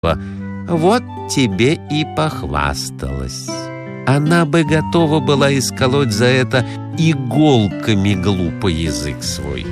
Вот тебе и похвасталась. Она бы готова была исколоть за это иголками глупый язык свой.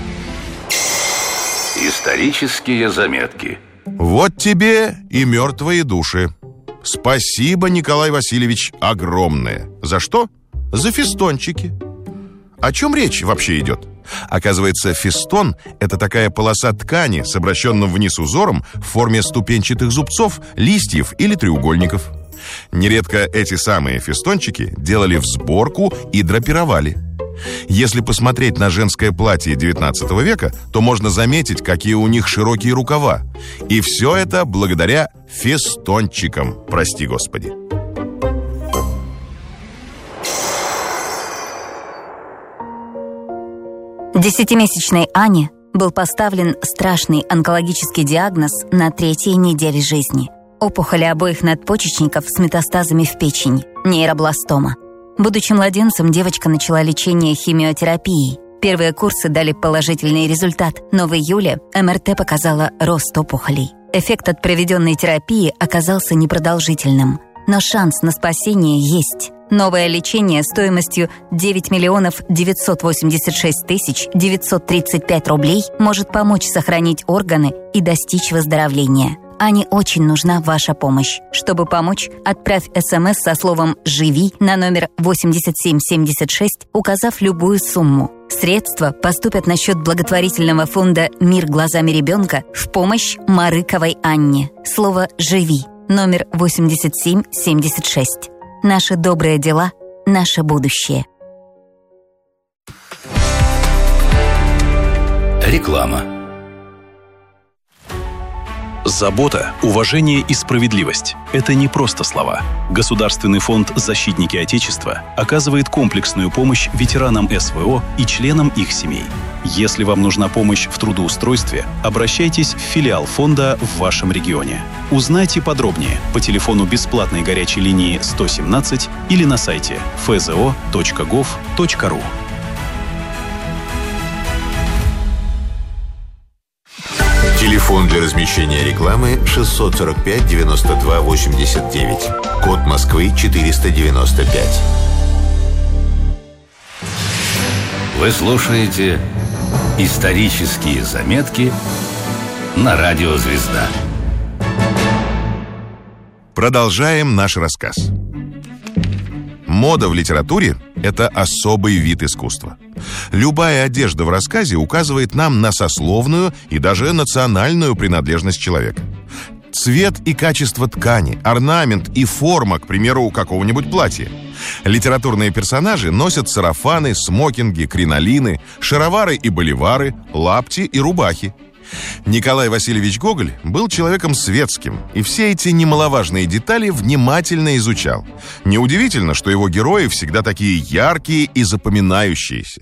Исторические заметки. Вот тебе и мертвые души. Спасибо, Николай Васильевич, огромное. За что? За фестончики. О чем речь вообще идет? Оказывается, фестон – это такая полоса ткани с обращенным вниз узором в форме ступенчатых зубцов, листьев или треугольников. Нередко эти самые фестончики делали в сборку и драпировали. Если посмотреть на женское платье XIX века, то можно заметить, какие у них широкие рукава. И все это благодаря фестончикам, прости господи. Десятимесячной Ане был поставлен страшный онкологический диагноз на 3-й неделе жизни. Опухоли обоих надпочечников с метастазами в печени, нейробластома. Будучи младенцем, девочка начала лечение химиотерапией. Первые курсы дали положительный результат, но в июле МРТ показала рост опухолей. Эффект от проведенной терапии оказался непродолжительным. Но шанс на спасение есть. Новое лечение стоимостью 9 986 935 рублей может помочь сохранить органы и достичь выздоровления. Ане очень нужна ваша помощь. Чтобы помочь, отправь СМС со словом «Живи» на номер 8776, указав любую сумму. Средства поступят на счет благотворительного фонда «Мир глазами ребенка» в помощь Марыковой Анне. Слово «Живи» номер 8776. Наши добрые дела – наше будущее. Реклама. Забота, уважение и справедливость – это не просто слова. Государственный фонд «Защитники Отечества» оказывает комплексную помощь ветеранам СВО и членам их семей. Если вам нужна помощь в трудоустройстве, обращайтесь в филиал фонда в вашем регионе. Узнайте подробнее по телефону бесплатной горячей линии 117 или на сайте fzo.gov.ru. Телефон для размещения рекламы 645 92 89. Код Москвы 495. Вы слушаете «Исторические заметки» на радио «Звезда». Продолжаем наш рассказ. Мода в литературе – это особый вид искусства. Любая одежда в рассказе указывает нам на сословную и даже национальную принадлежность человека. Цвет и качество ткани, орнамент и форма, к примеру, у какого-нибудь платья. Литературные персонажи носят сарафаны, смокинги, кринолины, шаровары и боливары, лапти и рубахи. Николай Васильевич Гоголь был человеком светским и все эти немаловажные детали внимательно изучал. Неудивительно, что его герои всегда такие яркие и запоминающиеся.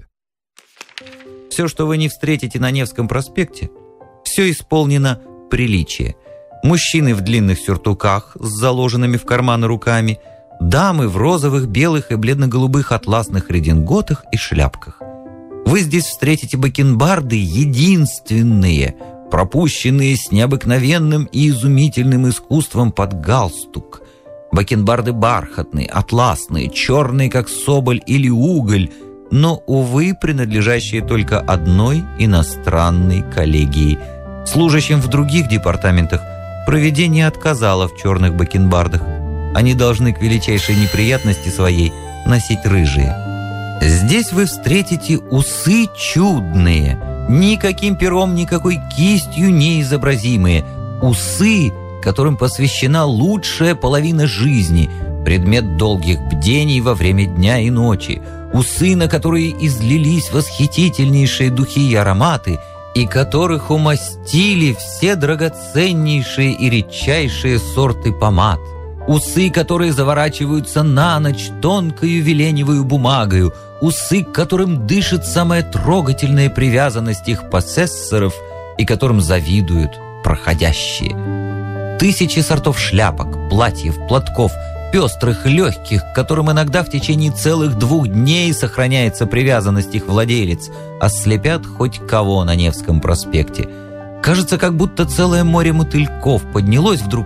Все, что вы не встретите на Невском проспекте, все исполнено приличие. Мужчины в длинных сюртуках с заложенными в карманы руками, дамы в розовых, белых и бледно-голубых атласных рединготах и шляпках. Вы здесь встретите бакенбарды единственные, пропущенные с необыкновенным и изумительным искусством под галстук. Бакенбарды бархатные, атласные, черные, как соболь или уголь, но, увы, принадлежащие только одной иностранной коллегии. Служащим в других департаментах провидение отказало в черных бакенбардах. Они должны к величайшей неприятности своей носить рыжие. Здесь вы встретите усы чудные, никаким пером, никакой кистью неизобразимые. Усы, которым посвящена лучшая половина жизни, предмет долгих бдений во время дня и ночи. Усы, на которые излились восхитительнейшие духи и ароматы, и которых умастили все драгоценнейшие и редчайшие сорты помад. Усы, которые заворачиваются на ночь тонкою веленевою бумагою, усы, к которым дышит самая трогательная привязанность их посессоров и которым завидуют проходящие. Тысячи сортов шляпок, платьев, платков, пестрых, легких, к которым иногда в течение целых 2 дней сохраняется привязанность их владелец, ослепят хоть кого на Невском проспекте. Кажется, как будто целое море мотыльков поднялось вдруг